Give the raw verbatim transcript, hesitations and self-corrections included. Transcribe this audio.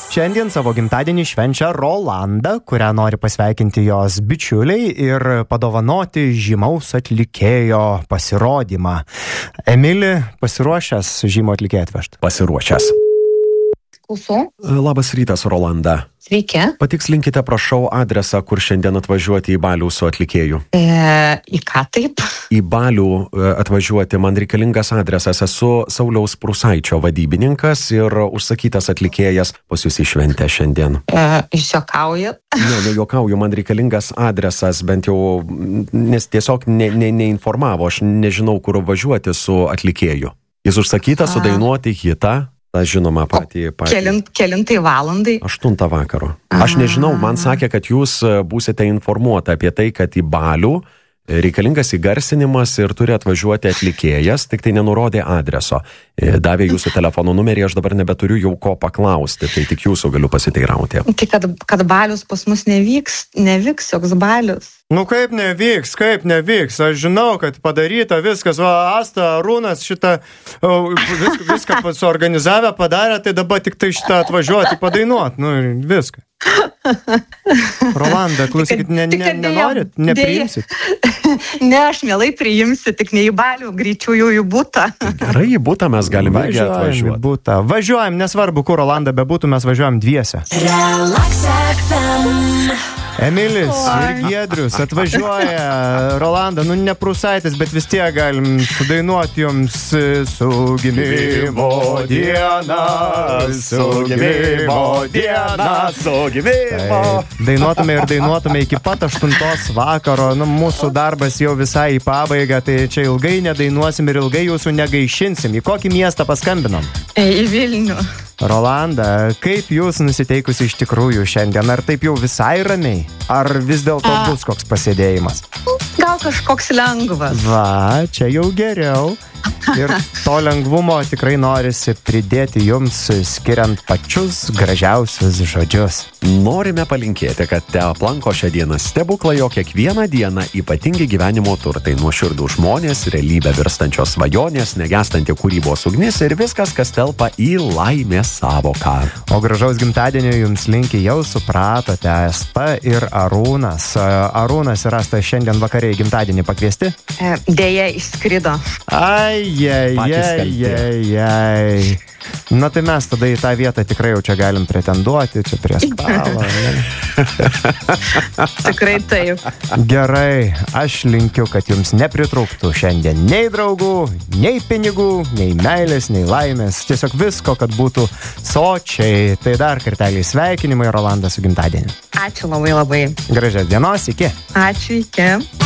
Šiandien savo gimtadienį švenčia Rolanda, kurią nori pasveikinti jos bičiuliai ir padovanoti žymaus atlikėjo pasirodymą. Emili, pasiruošęs žymų atlikėją atvežti? Pasiruošęs. Klausau. Labas rytas, Rolanda. Sveiki. Patikslinkite, prašau, adresą, kur šiandien atvažiuoti į balių su atlikėju. E, į ką taip? Į balių atvažiuoti man reikalingas adresas. Esu Sauliaus Prūsaičio vadybininkas ir užsakytas atlikėjas pas jūs į šventę šiandien. E, jūs juokaujat? Ne, nejuokauju, man reikalingas adresas, bent jau, nes tiesiog ne, ne, neinformavo, aš nežinau, kur važiuoti su atlikėju. Jis užsakytas sudainuoti hitą. Ta žinoma patį patį. Kelint, kelintai valandai? Aštuntą vakaro. Aš nežinau, man sakė, kad jūs būsite informuota apie tai, kad į balių reikalingas įgarsinimas ir turi atvažiuoti atlikėjas, tik tai nenurodė adreso. Davė jūsų telefono numerį, aš dabar nebeturiu jau ko paklausti, tai tik jūsų galiu pasiteirauti. Tai kad, kad balius pas mus nevyks, nevyks joks balius. Nu kaip nevyks, kaip nevyks, aš žinau, kad padaryta viskas, va, Asta, Arūnas šitą viską, viską suorganizavę, padarė, tai dabar tik tai šitą atvažiuoti, padainuot, nu viską. Rolanda, klausykit, ne, ne, nenorit, nepriimsit? Ne, aš mielai priimsiu, tik ne į balių, greičiau į butą. Gerai, į butą mes galime irgi atvažiuoti. Butą. Važiuojam, nesvarbu, kur Rolanda bebūtų, mes važiuojam dviese. Relax F M. Emilis ir Giedrius atvažiuoja. Rolanda, nu ne Prūsaitis, bet vis tiek galim sudainuoti jums su gimimo diena, su gimimo diena, su gimimo. Tai, dainuotume ir dainuotume iki pat aštuntos vakaro. Nu, mūsų darbas jau visai į pabaigą, tai čia ilgai nedainuosim ir ilgai jūsų negaišinsim. Į kokį miestą paskambinom? Į Vilnių. Rolanda, kaip jūs nusiteikusi iš tikrųjų šiandien? Ar taip jau visai ramiai? Ar vis dėlto bus koks pasėdėjimas? Gal kažkoks lengvas. Va, čia jau geriau. Ir to lengvumo tikrai norisi pridėti jums, skiriant pačius gražiausius žodžius. Norime palinkėti, kad te aplanko šią dieną stebuklą, jo kiekvieną dieną ypatingi gyvenimo turtai, nuoširdų žmonės, realybę virstančios svajonės, negestanti kūrybos ugnis ir viskas, kas telpa į laimės savoką. O gražaus gimtadienio jums linki, jau supratote, Asta ir Arūnas. Arūnas ir Asta šiandien vakare į gimtadienį pakviesti? E, dėja, išskrido. Ai, ai, ai, ai, ai. Na tai mes tada į tą vietą tikrai jau čia galim pretenduoti, čia prie stalo. Tikrai taip. Gerai, aš linkiu, kad jums nepritrūktų šiandien nei draugų, nei pinigų, nei meilės, nei laimės. Tiesiog visko, kad būtų sočiai. Tai dar kartelį sveikinimai, Rolanda, su gimtadieniu. Ačiū labai labai. Gražios dienos, iki. Ačiū, iki.